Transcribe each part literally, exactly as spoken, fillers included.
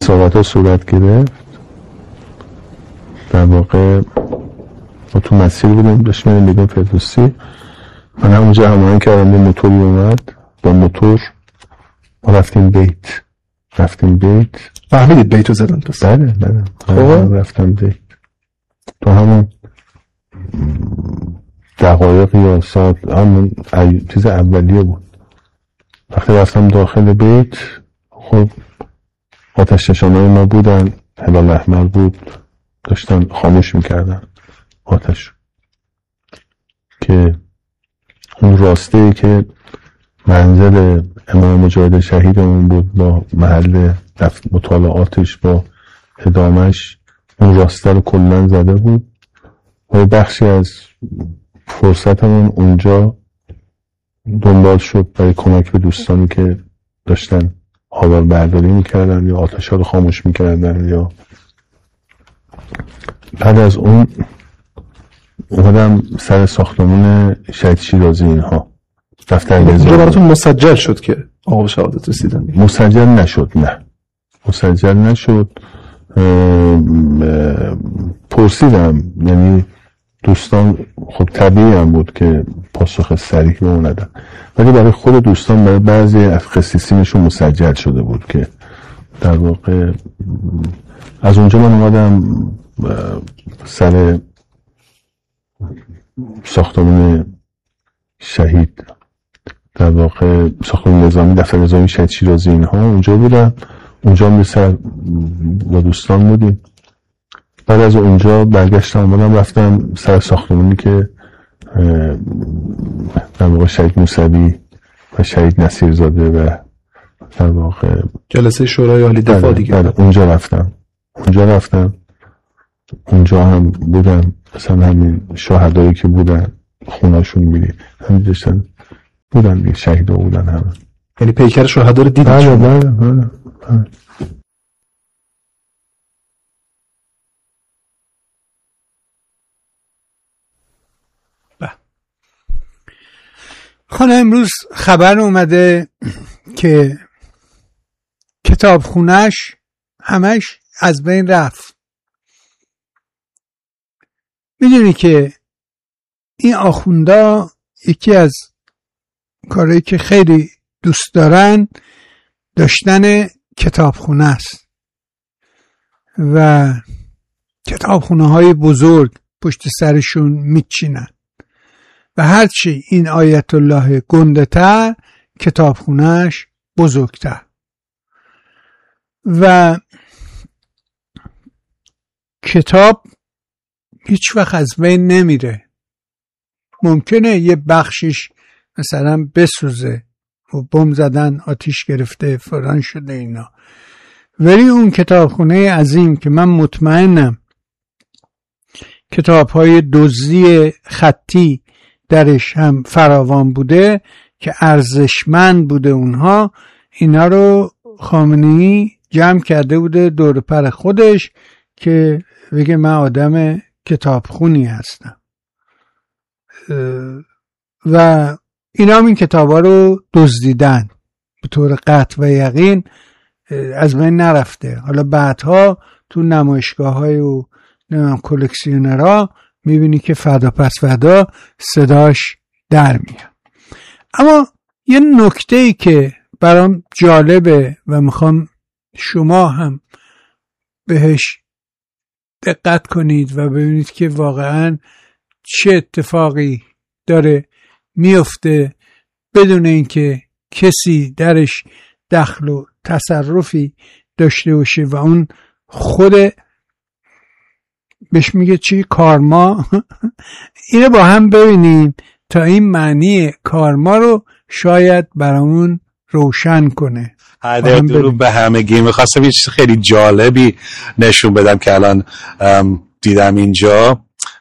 صحبت ها صورت گرفت. در واقع ما تو مسیر بودیم داشتیم میریم میدون فردوسی. من همونجا هماهنگ کردم یه موتوری اومد، با موتور ما رفتیم بیت رفتیم بیت فهمیدید بیت رو زدن پس؟ بله بله خب رفتم بیت تو همون دقایق یا ساعت همون چیز اولیه بود. وقتی رفتم داخل بیت خب آتش نشانای ما بودن، هلال احمر بود، داشتن خاموش میکردن آتش که اون راسته ای که منزل امام مجاهد شهیدمون بود با محل مطالعاتش با ادامش، اون راسته رو کلن زده بود و بخشی از فرصتمون اونجا دنبال شد برای کمک به دوستانی که داشتن آوار برداری میکردن یا آتش ها رو خاموش میکردن. یا بعد از اون اومدم سر ساختمون شهید شیرازی اینها دفتر اینجا براتون مسجل شد که آقا به شهادت رسیدن؟ مسجل نشد، نه مسجل نشد. پرسیدم، یعنی دوستان خب طبیعی هم بود که پاسخ صریح به اون ندن، ولی برای خود دوستان برای بعضی از خصیصینشون مسجل شده بود که در واقع از اونجا من اومدم سر ساختمون شهید، در واقع ساختمون نظامی دفتر نظامی شهید شیرازی اینها اونجا بودم. اونجا هم سر با دوستان بودیم. بعد از اونجا برگشتم بودم رفتم سر ساختمونی که در واقع شهید موسوی و شهید نصیرزاده و در واقع جلسه شورای عالی دفاع دیگه. بله اونجا رفتم اونجا رفتم اونجا هم بودم، مثلا همین شهدایی که بودن خونه‌شون میری همین داشتن بودن دیگه، شهیدا بودن همه. یعنی پیکر شهدا رو دیدید؟ بله بله بله. خانه امروز خبر اومده که کتابخونه‌اش همش از بین رفت. میدونی که این آخوندا یکی از کارهایی که خیلی دوست دارن داشتن کتابخونه است و کتابخونه های بزرگ پشت سرشون میچینن و هرچی این آیت الله گنده تر کتابخونهش بزرگتر. و کتاب هیچ وقت از بین نمیره. ممکنه یه بخشش مثلا بسوزه و بم زدن آتیش گرفته فلان شده اینا، ولی اون کتابخونه عظیم که من مطمئنم کتاب‌های دزدی خطی درش هم فراوان بوده که ارزشمند بوده، اونها اینا رو خامنه‌ای جمع کرده بوده دور پر خودش که بگه من آدم کتابخونی هستم و اینا هم این کتابا رو دزدیدن به طور قطع و یقین، از بین نرفته. حالا بعدها تو نمایشگاه‌های و نمیدونم کلکسیونرها میبینی که فدا پس فدا صداش در میاد. اما یه نکته‌ای که برام جالبه و میخوام شما هم بهش دقت کنید و ببینید که واقعا چه اتفاقی داره میفته بدون اینکه کسی درش دخل و تصرفی داشته باشه و اون خود بهش میگه چی؟ کارما. اینو با هم ببینیم تا این معنی کارما رو شاید برامون روشن کنه. هر درود به همگی. میخواستم یه چیز خیلی جالبی نشون بدم که الان دیدم اینجا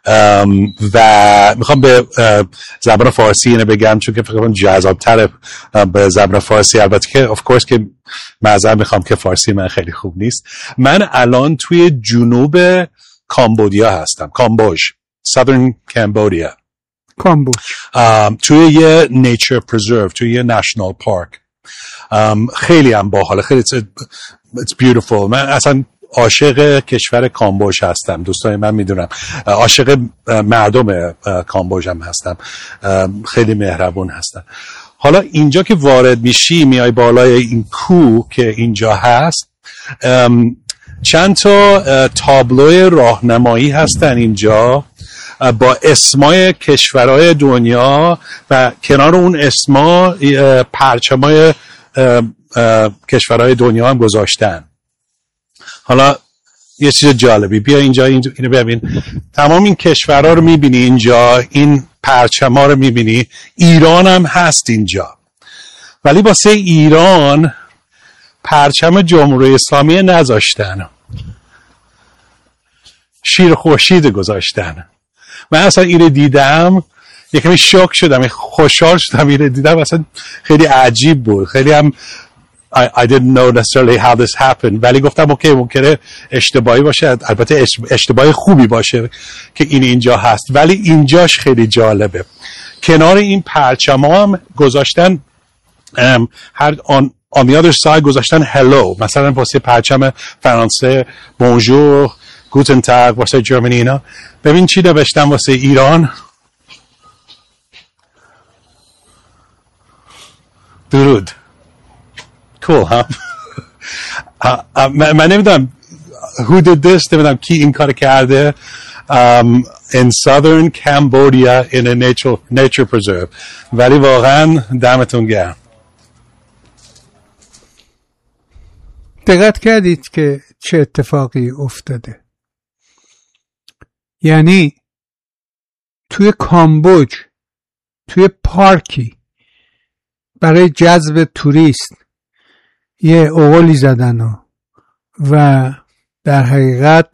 و میخوام به زبان فارسی اینو بگم چون که فکر کنم جذاب‌تره به زبان فارسی. البته که of course که معذرت میخوام که فارسی من خیلی خوب نیست. من الان توی جنوب کامبودیا هستم، کامبوج، Southern Cambodia. کامبوج توی یه نیچر پرزرو، توی یه نشنال پارک خیلی هم باحاله، خیلی it's, it's beautiful. من اصلا عاشق کشور کامبوج هستم، دوستای من میدونم، عاشق مردم کامبوج هم هستم، خیلی مهربون هستن. حالا اینجا که وارد میشی میای بالای این کوه که اینجا هست، چند تا تابلوی راهنمایی هستن اینجا با اسمای کشورهای دنیا و کنار اون اسما پرچمای کشورهای دنیا هم گذاشتن. حالا یه چیز جالبی، بیا اینجا اینو ببین، تمام این کشورها رو میبینی اینجا، این پرچما رو میبینی، ایران هم هست اینجا، ولی واسه ایران پرچم جمهوری اسلامی نذاشتن، شیر خورشید گذاشتن. من اصلا اینو دیدم یکمی شوک شدم، خوشحال شدم اینو دیدم، اصلا خیلی عجیب بود، خیلی هم I, I didn't know necessarily how this happened، ولی گفتم اوکی ممکنه اشتباهی باشه، البته اشتباهی خوبی باشه که این اینجا هست، ولی اینجاش خیلی جالبه. کنار این پرچما هم گذاشتن هر on, on the other side گذاشتن hello، مثلا واسه پرچم فرانسه bonjour guten tag، واسه جرمنی اینا ببین چی نوشتن واسه ایران، درود. cool huh من نمیدونم who did this، نمیدونم کی این کار کرده um, in southern Cambodia in a nature, nature preserve، ولی واقعا دمتون گرم. دقت کردید که چه اتفاقی افتاده؟ یعنی توی کامبوج، توی پارکی برای جذب توریست یه اوغلی زدن و, و در حقیقت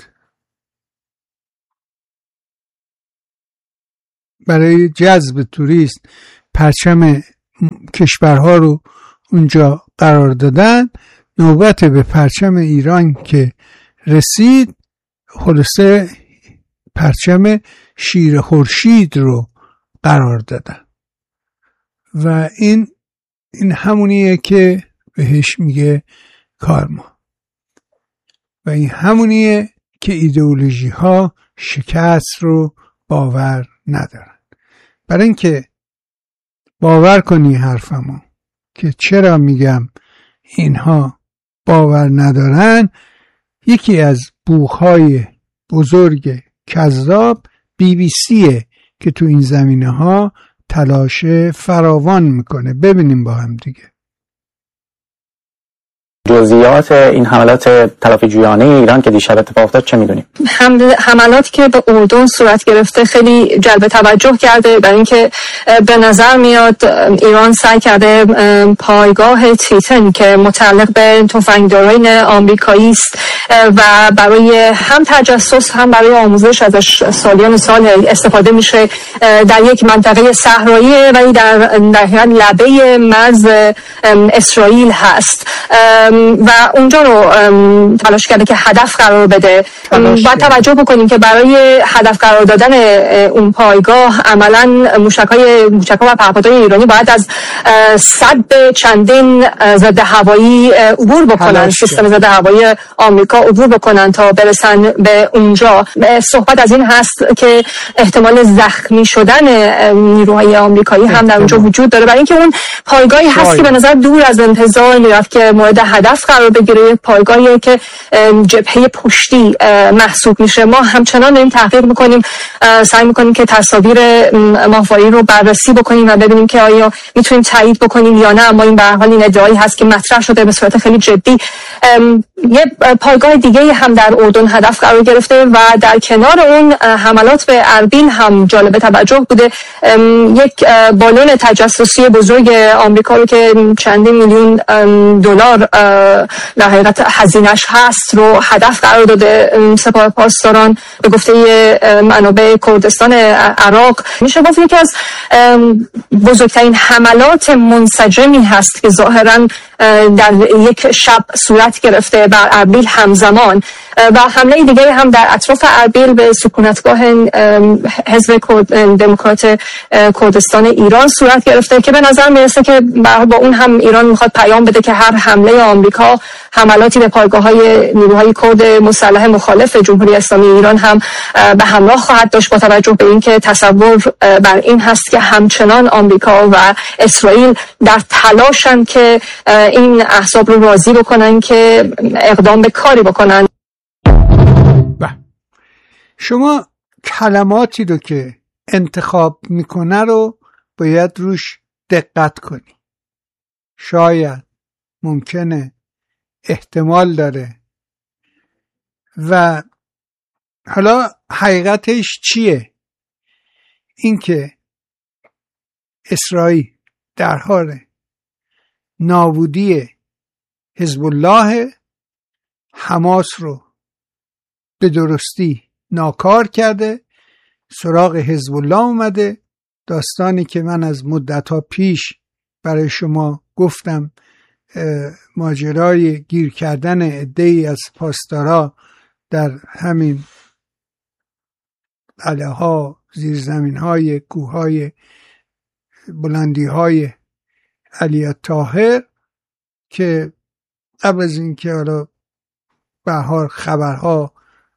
برای جذب توریست پرچم کشورها رو اونجا قرار دادن. نوبت به پرچم ایران که رسید، خلاصه پرچم شیر خورشید رو قرار دادن و این این همونیه که بهش میگه کارما و این همونیه که ایدئولوژی ها شکست رو باور ندارن. برای اینکه باور کنی حرفمو که چرا میگم اینها باور ندارن، یکی از بوخهای بزرگ کذاب بی بی سیه که تو این زمینه ها تلاش فراوان میکنه. ببینیم با هم دیگه. جزئیات این حملات تلافی جویانه ایران که دیشب اتفاق افتاد چه میدونیم؟ حملاتی که به اردن صورت گرفته خیلی جلب توجه کرده، برای اینکه به نظر میاد ایران سعی کرده پایگاه تیتن که متعلق به تفنگداران آمریکایی است و برای هم تجسس هم برای آموزش ازش سالیان سال استفاده میشه، در یک منطقه صحرایی ولی در در لبه مرز اسرائیل هست و اونجا رو تلاش کرده که هدف قرار بده. باید توجه بکنیم که برای هدف قرار دادن اون پایگاه عملاً موشک‌های موشک‌ها و پهپادهای ایرانی باید از سد چندین ضد هوایی عبور بکنن، سیستم ضد هوایی آمریکا عبور بکنن تا برسن به اونجا. صحبت از این هست که احتمال زخمی شدن نیروهای آمریکایی هم در اونجا وجود داره، برای اینکه اون پایگاهی هست که به نظر دور از انتظار میرفت که مورد هدف قرار بگیره، پایگاهی که جبهه پشتی محسوب میشه. ما همچنان داریم تحقیق میکنیم، سعی میکنیم که تصاویر ماهواره‌ای رو بررسی بکنیم و ببینیم که آیا میتونیم تایید بکنیم یا نه، اما این به هر حال این ادعایی هست که مطرح شده به صورت خیلی جدی. یه پایگاه دیگه هم در اردن هدف قرار گرفته و در کنار اون حملات به اربیل هم جالب توجه بوده. یک بالون تجسسی بزرگ آمریکا رو که چندین میلیون دلار در حقیقت هزینه‌اش هست رو هدف قرار داده سپاه پاسداران به گفته منابع کردستان عراق میشه گفت یکی از بزرگترین حملات منسجمی هست که ظاهرا در یک شب صورت گرفته بر اربیل همزمان، و حمله دیگری هم در اطراف اربیل به سکونتگاه حزب دموکرات کردستان ایران صورت گرفته که به نظر میرسه که با اون هم ایران میخواد پیام بده که هر حمله آمریکا حملاتی به پایگاه‌های نیروهای کرد مسلح مخالف جمهوری اسلامی ایران هم به همراه خواهد داشت، با توجه به اینکه تصور بر این هست که همچنان آمریکا و اسرائیل در تلاشن که این احزاب رو راضی بکنن که اقدام به کاری بکنن. شما کلماتی رو که انتخاب میکنه رو باید روش دقت کنی. شاید، ممکنه، احتمال داره. و حالا حقیقتش چیه؟ اینکه اسرائیل در حال نابودی حزب الله، حماس رو به درستی ناکار کرده، سراغ حزب الله اومده. داستانی که من از مدت‌ها پیش برای شما گفتم، ماجرای گیر کردن عده‌ای از پاسدارا در همین علیها، زیرزمین‌های، کوه‌های، بلندی‌های علی طاهر، که قبل از اینکه حالا بهار خبرها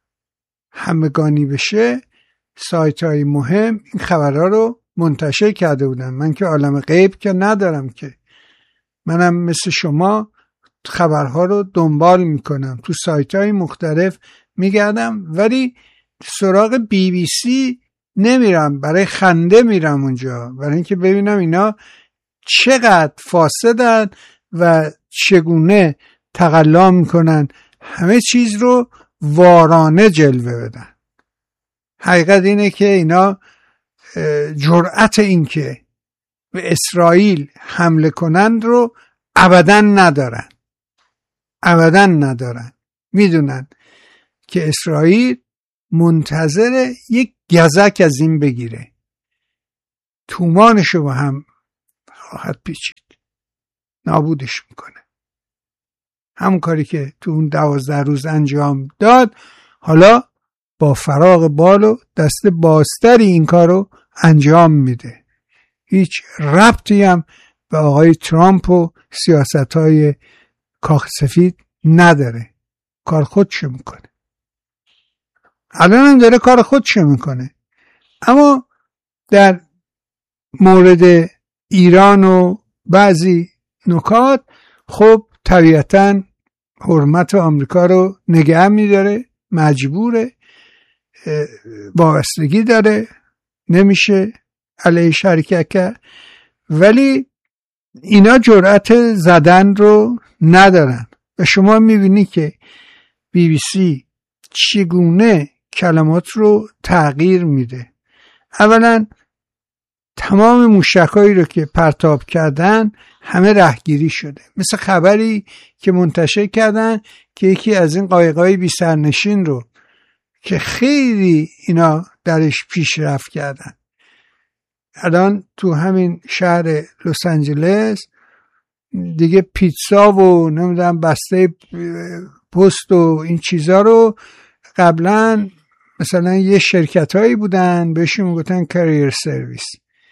همگانی بشه، سایت های مهم این خبرها رو منتشر کرده بودن. من که عالم غیب که ندارم، که منم مثل شما خبرها رو دنبال میکنم، تو سایت های مختلف میگردم، ولی سراغ بی بی سی نمیرم، برای خنده میرم اونجا، برای اینکه ببینم اینا چقدر فاسدن و چگونه تقلا میکنن همه چیز رو وارانه جلوه بدن. حقیقت اینه که اینا جرأت این که به اسرائیل حمله کنند رو ابداً ندارن، ابداً ندارن. میدونن که اسرائیل منتظر یک گزک از این بگیره، تومانشو با هم خواهد پیچید، نابودش میکنه. همون کاری که تو اون دوازده روز انجام داد، حالا با فراغ بال و دست بازتری این کارو انجام میده. هیچ ربطی هم به آقای ترامپ و سیاستهای کاخ سفید نداره. کار خودشو میکنه، الان هم داره کار خودشو میکنه. اما در مورد ایران و بعضی نکات، خب طبیعتاً حرمت آمریکا رو نگه میداره، مجبوره، وابستگی داره، نمیشه علیه حرکت کرد، ولی اینا جرأت زدن رو ندارن. و شما میبینی که بی بی سی چگونه کلمات رو تغییر میده. اولا تمام موشکایی رو که پرتاب کردن همه رهگیری شده، مثل خبری که منتشر کردن که یکی از این قایقای بی سرنشین رو که خیلی اینا درش پیشرفت کردن، الان تو همین شهر لس آنجلس دیگه پیتزا و نمیدونم بسته پست و این چیزا رو قبلا مثلا یه شرکت هایی بودن بهشون میگفتن کریر سرویس،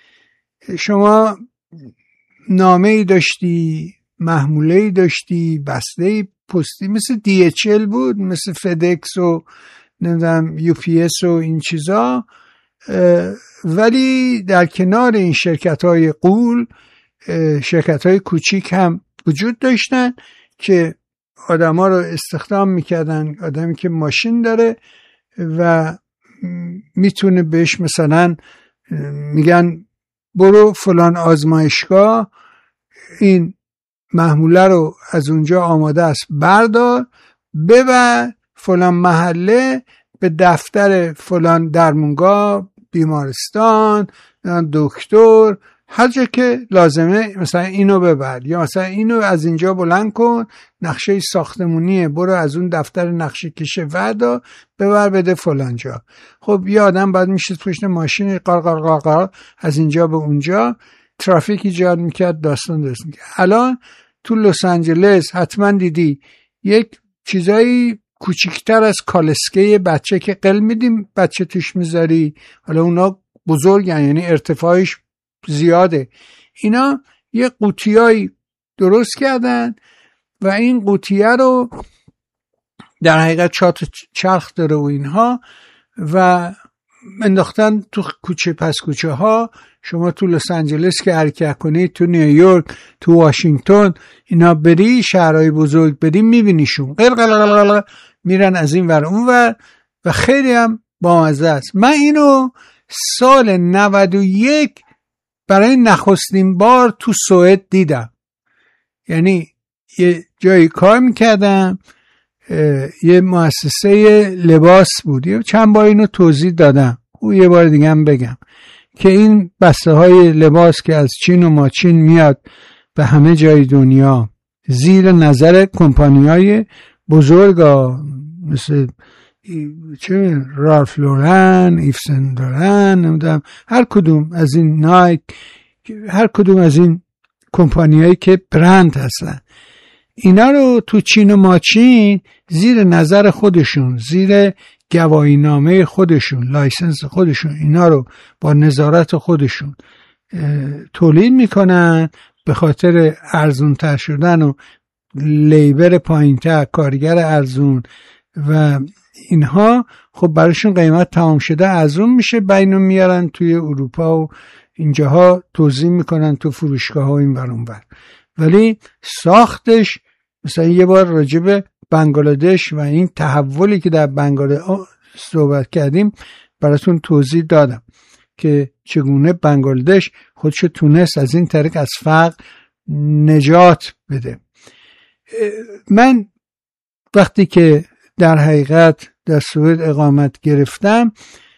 شما نامه ای داشتی، محموله ای داشتی، بسته پستی، مثل دی اچ ال بود، مثل فدکس و نمیدونم یو پی اس و این چیزا. ولی در کنار این شرکت های غول شرکت های کوچیک هم وجود داشتن که آدم ها رو استخدام میکردن، آدمی که ماشین داره و میتونه بهش مثلا میگن برو فلان آزمایشگاه، این محموله رو از اونجا آماده است بردار، ببر فلان محله به دفتر فلان درمونگاه، بیمارستان، دکتر، هر جا که لازمه مثلا اینو ببر یا مثلا اینو از اینجا بلند کن، نقشه ساختمونیه برو از اون دفتر نقشه کشه وردا ببر بده فلان جا. خب یه آدم بعد میشه پشت ماشین قار قار قار قار از اینجا به اونجا، ترافیک ایجاد میکرد، داستان درست میکرد. الان تو لس آنجلس حتما دیدی یک چیزایی کوچیکتر از کالسکه بچه که قل میدیم بچه توش میذاری، حالا اونا بزرگن یعنی ارتفاعش زیاده، اینا یه قوطیایی درست کردن و این قوطیه رو در حقیقت چات چرخ داره و اینها و انداختن تو کوچه پس کوچه ها. شما تو لس آنجلس که حرکت کنی، تو نیویورک، تو واشنگتن، اینا بری شهرهای بزرگ بری میبینیشون قل قل قل قل میرن از این ور اون ور و خیلی هم بامزه است. من اینو سال نود و یک برای نخستین بار تو سوئد دیدم. یعنی یه جایی کار میکردم، یه مؤسسه لباس بود، یه چند بار اینو توضیح دادم، او یه بار دیگه هم بگم که این بسته های لباس که از چین و ماچین میاد به همه جای دنیا زیر نظر کمپانی های بزرگ ها مثل چه رالف لورن، ایف سن لورن، نمیدونم هر کدوم از این، نایک، هر کدوم از این کمپانی هایی که برند هستن، اینا رو تو چین و ماچین زیر نظر خودشون، زیر گواهینامه خودشون، لایسنس خودشون، اینا رو با نظارت خودشون تولید میکنن به خاطر ارزون تر شدن و لیبر پایین تر، کارگر ارزون و اینها. خب براشون قیمت تمام شده ارزون میشه، بینو میارن توی اروپا و اینجاها توزیع میکنن تو فروشگاه ها این برون بر. ولی ساختش مثلا یه بار راجب بنگلادش و این تحولی که در بنگلادش صحبت کردیم براتون توضیح دادم که چگونه بنگلادش خودشو تونست از این طریق از فقر نجات بده. من وقتی که در حقیقت در سوئد اقامت گرفتم،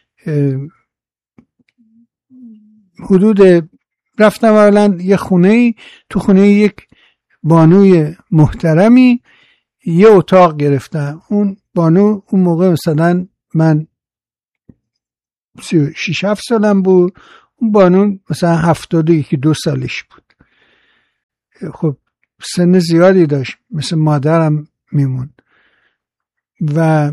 حدود رفتم اولا یه خونه، تو خونه یک بانوی محترمی یه اتاق گرفتم. اون بانو اون موقع مثلا من شیش هفت سالم بود، اون بانو مثلا هفتاد و یکی دو سالش بود. خب سن زیادی داشت، مثل مادرم میموند و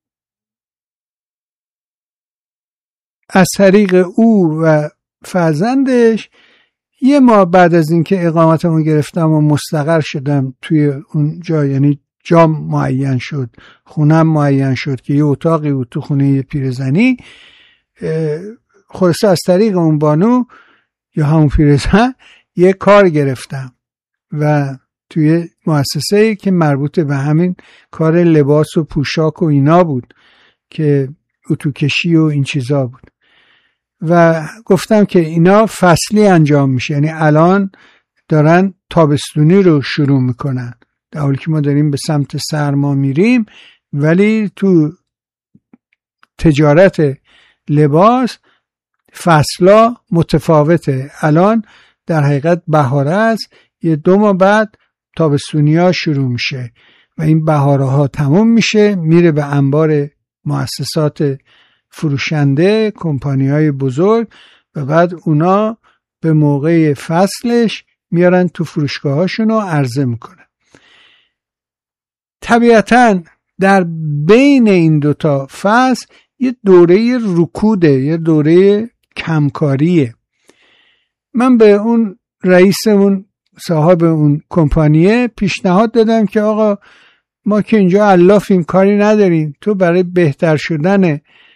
از طریق او و فرزندش یه ماه بعد از اینکه اقامتمو گرفتم و مستقر شدم توی اون جا، یعنی جام معین شد، خونم معین شد که یه اتاقی بود تو خونه یه پیرزنی، خلاصه از طریق اون بانو یا همون پیرزن یه کار گرفتم و توی مؤسسه‌ای که مربوط به همین کار لباس و پوشاک و اینا بود که اتوکشی و این چیزا بود و گفتم که اینا فصلی انجام میشه، یعنی الان دارن تابستونی رو شروع میکنن در حالی که ما داریم به سمت سرما میریم، ولی تو تجارت لباس فصلا متفاوته. الان در حقیقت بهاره است، یه دو ماه بعد تابستونی ها شروع میشه و این بهاره ها تموم میشه، میره به انبار مؤسسات فروشنده، کمپانی های بزرگ و بعد اونا به موقع فصلش میارن تو فروشگاه هاشون رو عرضه میکنن. طبیعتاً در بین این دوتا فصل یه دوره رکوده، یه دوره کمکاریه. من به اون رئیس اون صاحب اون کمپانیه پیشنهاد دادم که آقا ما که اینجا علافیم کاری نداریم، تو برای بهتر شدن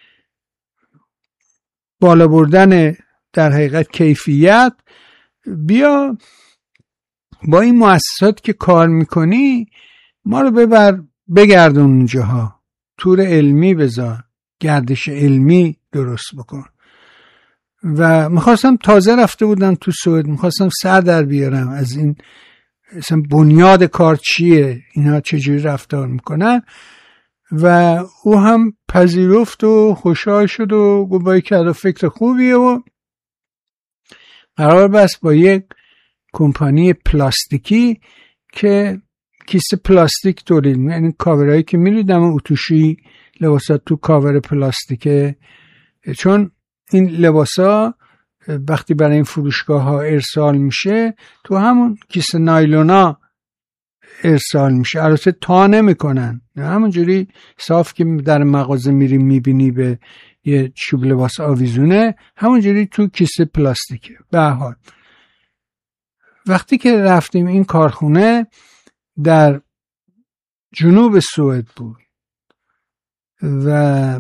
بالا بردن در حقیقت کیفیت بیا با این مؤسسات که کار میکنی ما رو ببر بگردون اونجاها، تور علمی بذار، گردش علمی درست بکن. و میخواستم، تازه رفته بودم تو سوئد، میخواستم سر در بیارم از این مثلا بنیاد کار چیه، اینا چجوری رفتار میکنن و او هم پذیرفت و خوشحال شد و گفت کرد و فکر خوبیه و قرار بست با یک کمپانی پلاستیکی که کیسه پلاستیک تولید، یعنی کاورایی که می‌ریدم اتوشی لباسات تو کاور پلاستیکه، چون این لباسا وقتی برای این فروشگاه ها ارسال میشه تو همون کیسه نایلونا ارسال میشه، البته تا نمیکنن، همونجوری صاف که در مغازه میری میبینی به یه چوب لباس آویزونه، همونجوری تو کیسه پلاستیکه. به هر حال وقتی که رفتیم این کارخونه در جنوب سوئد بود و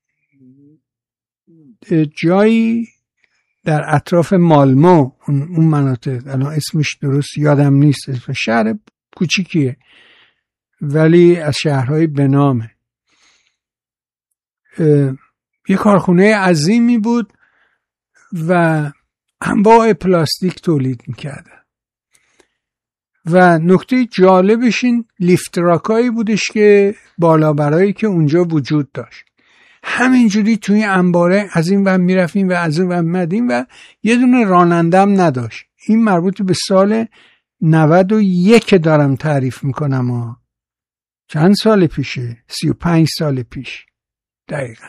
جایی در اطراف مالمو، اون مناطق الان اسمش درست یادم نیست، اسم شهر کوچیکیه ولی از شهرهای بنامه. یه کارخونه عظیمی بود و انواع پلاستیک تولید میکردن و نکته جالبش این لیفت راکایی بودش که بالا برایی که اونجا وجود داشت، همینجوری توی انباره از این ور میرفتیم و از این ور میمدیم و یه دونه رانندم نداشت. این مربوط به سال نود و یک دارم تعریف میکنم ها. چند سال پیشه؟ سی و پنج سال پیش دقیقا.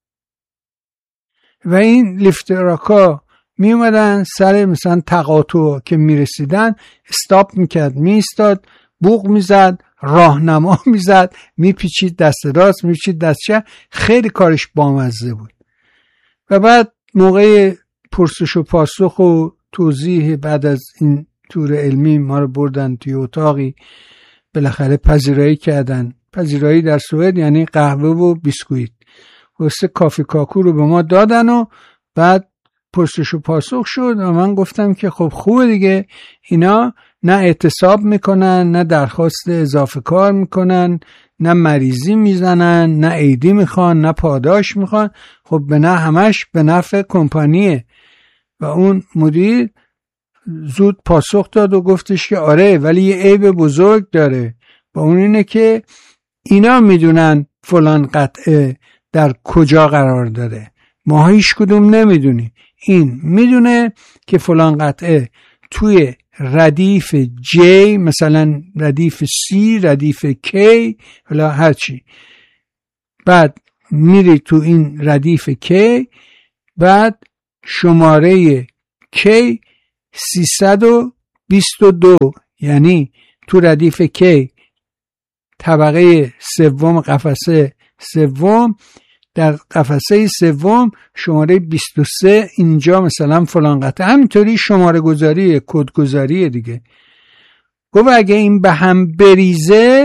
و این لیفت راکا می اومدن سر مثلا تقاطع که می رسیدن استاپ میکرد، می استاد، بوق میزد، راهنما میزد، میپیچید دست راست، میپیچید دست چپ. خیلی کارش بامزه بود. و بعد موقع پرسش و پاسخ و توضیح بعد از این تور علمی ما رو بردن توی اتاقی، بالاخره پذیرایی کردن. پذیرایی در سوئد یعنی قهوه و بیسکویت و سه کافی کاکو رو به ما دادن و بعد پرسش و پاسخ شد و من گفتم که خب خوبه دیگه، اینا نه اعتصاب میکنن، نه درخواست اضافه کار میکنن، نه مریضی میزنن، نه عیدی میخوان، نه پاداش میخوان، خب به نه همش به نفع کمپانیه. و اون مدیر زود پاسخ داد و گفتش که آره ولی یه عیب بزرگ داره، با اون اینه که اینا میدونن فلان قطعه در کجا قرار داره، ما هیچ کدوم نمیدونی. این میدونه که فلان قطعه توی ردیف جی، مثلا ردیف سی، ردیف کی، حالا هرچی، بعد میری تو این ردیف کی، بعد شماره کی سیصد و بیست و دو، یعنی تو ردیف کی طبقه سوم قفسه سوم، در قفسه سوم شماره بیست و سه، اینجا مثلا فلان قطعه، همینطوری شماره گذاری، کد گذاری دیگه. گفت اگه این به هم بریزه